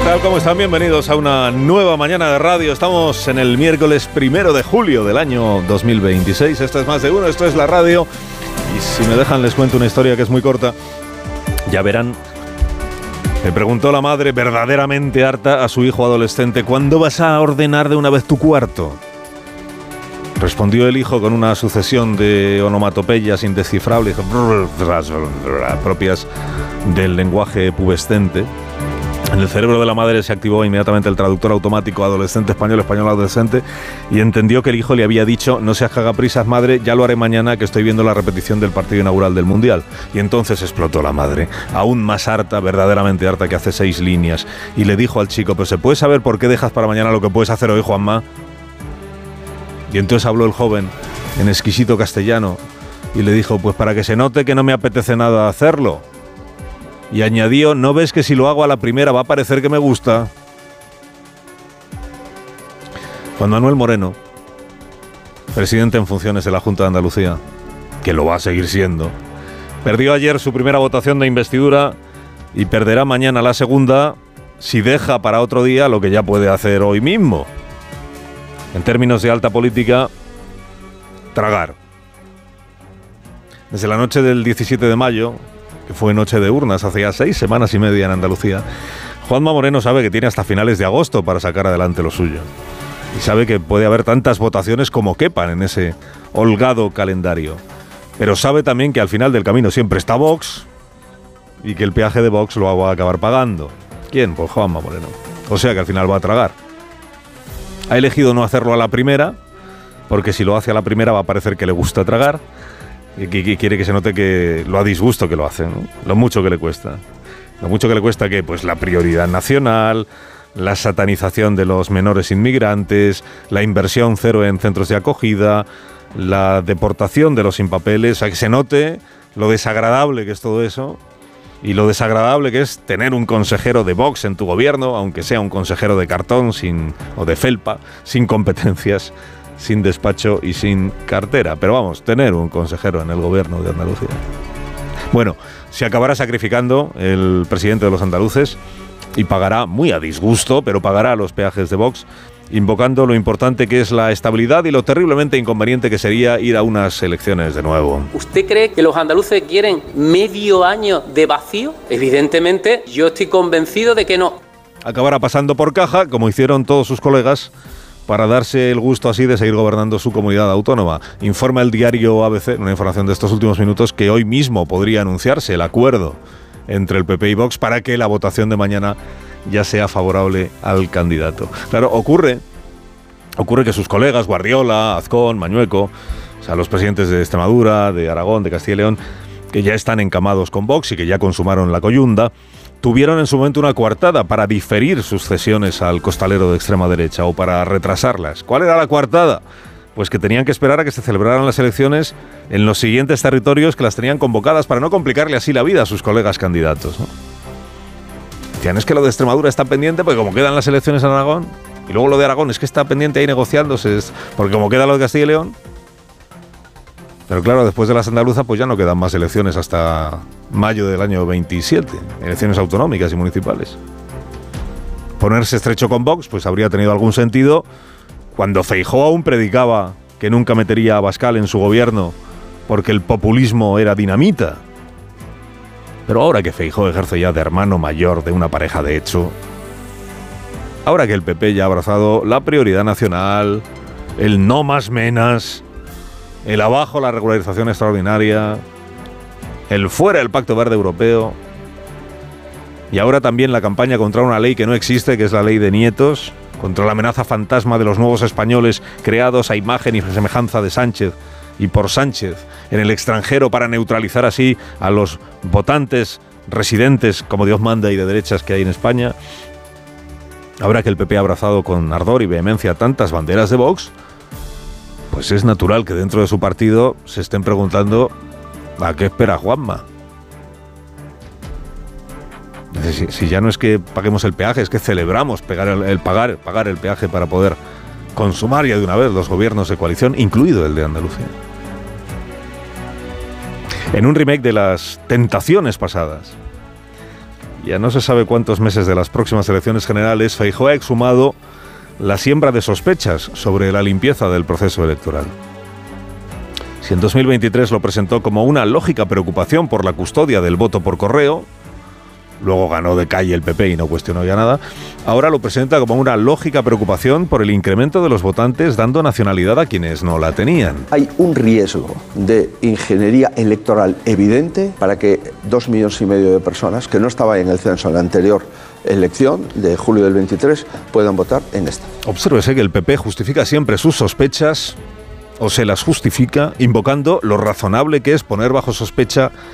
tal? ¿Cómo están? Bienvenidos a una nueva mañana de radio. Estamos en el miércoles 1 de julio del año 2026. Esto es Más de Uno, esto es la radio. Y si me dejan les cuento una historia que es muy corta. Ya verán. Me preguntó la madre, verdaderamente harta, a su hijo adolescente: ¿cuándo vas a ordenar de una vez tu cuarto? Respondió el hijo con una sucesión de onomatopeyas indescifrables propias del lenguaje pubescente. En el cerebro de la madre se activó inmediatamente el traductor automático adolescente español, español adolescente, y entendió que el hijo le había dicho: no seas cagaprisas, madre, ya lo haré mañana, que estoy viendo la repetición del partido inaugural del Mundial. Y entonces explotó la madre, aún más harta, verdaderamente harta, que hace 6 líneas, y le dijo al chico: ¿pero se puede saber por qué dejas para mañana lo que puedes hacer hoy, Juanma? Y entonces habló el joven en exquisito castellano y le dijo: pues para que se note que no me apetece nada hacerlo. Y añadió: ¿no ves que si lo hago a la primera va a parecer que me gusta? Juan Manuel Moreno, presidente en funciones de la Junta de Andalucía, que lo va a seguir siendo, perdió ayer su primera votación de investidura y perderá mañana la segunda si deja para otro día lo que ya puede hacer hoy mismo. En términos de alta política, tragar. Desde la noche del 17 de mayo, que fue noche de urnas, hace ya 6 semanas y media en Andalucía, Juanma Moreno sabe que tiene hasta finales de agosto para sacar adelante lo suyo. Y sabe que puede haber tantas votaciones como quepan en ese holgado calendario. Pero sabe también que al final del camino siempre está Vox y que el peaje de Vox lo va a acabar pagando. ¿Quién? Pues Juanma Moreno. O sea que al final va a tragar. Ha elegido no hacerlo a la primera, porque si lo hace a la primera va a parecer que le gusta tragar y quiere que se note que lo a disgusto que lo hace, ¿no? Lo mucho que le cuesta. Lo mucho que le cuesta que, pues, la prioridad nacional, la satanización de los menores inmigrantes, la inversión cero en centros de acogida, la deportación de los sin papeles, o sea, que se note lo desagradable que es todo eso. Y lo desagradable que es tener un consejero de Vox en tu gobierno, aunque sea un consejero de cartón o de felpa, sin competencias, sin despacho y sin cartera. Pero vamos, tener un consejero en el gobierno de Andalucía. Bueno, se acabará sacrificando el presidente de los andaluces y pagará, muy a disgusto, pero pagará los peajes de Vox, invocando lo importante que es la estabilidad y lo terriblemente inconveniente que sería ir a unas elecciones de nuevo. ¿Usted cree que los andaluces quieren medio año de vacío? Evidentemente, yo estoy convencido de que no. Acabará pasando por caja, como hicieron todos sus colegas, para darse el gusto así de seguir gobernando su comunidad autónoma. Informa el diario ABC, una información de estos últimos minutos, que hoy mismo podría anunciarse el acuerdo entre el PP y Vox para que la votación de mañana ya sea favorable al candidato. Claro, ocurre que sus colegas Guardiola, Azcón, Mañueco, o sea, los presidentes de Extremadura, de Aragón, de Castilla y León, que ya están encamados con Vox y que ya consumaron la coyunda, tuvieron en su momento una coartada para diferir sus cesiones al costalero de extrema derecha o para retrasarlas. ¿Cuál era la coartada? Pues que tenían que esperar a que se celebraran las elecciones en los siguientes territorios que las tenían convocadas para no complicarle así la vida a sus colegas candidatos, ¿no? Decían: es que lo de Extremadura está pendiente porque como quedan las elecciones en Aragón, y luego lo de Aragón es que está pendiente ahí negociándose porque como queda lo de Castilla y León. Pero claro, después de las andaluzas pues ya no quedan más elecciones hasta mayo del año 27, elecciones autonómicas y municipales. Ponerse estrecho con Vox pues habría tenido algún sentido cuando Feijóo aún predicaba que nunca metería a Abascal en su gobierno porque el populismo era dinamita. Pero ahora que Feijóo ejerce ya de hermano mayor de una pareja de hecho, ahora que el PP ya ha abrazado la prioridad nacional, el no más menas, el abajo la regularización extraordinaria, el fuera el Pacto Verde Europeo, y ahora también la campaña contra una ley que no existe, que es la ley de nietos, contra la amenaza fantasma de los nuevos españoles creados a imagen y semejanza de Sánchez y por Sánchez en el extranjero para neutralizar así a los votantes residentes como Dios manda y de derechas que hay en España. Ahora que el PP ha abrazado con ardor y vehemencia tantas banderas de Vox, pues es natural que dentro de su partido se estén preguntando ¿a qué espera Juanma? Si ya no es que paguemos el peaje, es que celebramos pagar el peaje para poder consumar ya de una vez los gobiernos de coalición, incluido el de Andalucía. En un remake de las tentaciones pasadas, ya no se sabe cuántos meses de las próximas elecciones generales, Feijóo ha exhumado la siembra de sospechas sobre la limpieza del proceso electoral. Si en 2023 lo presentó como una lógica preocupación por la custodia del voto por correo, luego ganó de calle el PP y no cuestionó ya nada, ahora lo presenta como una lógica preocupación por el incremento de los votantes dando nacionalidad a quienes no la tenían. Hay un riesgo de ingeniería electoral evidente para que 2,5 millones de personas que no estaban en el censo en la anterior elección de julio del 23 puedan votar en esta. Obsérvese que el PP justifica siempre sus sospechas, o se las justifica, invocando lo razonable que es poner bajo sospecha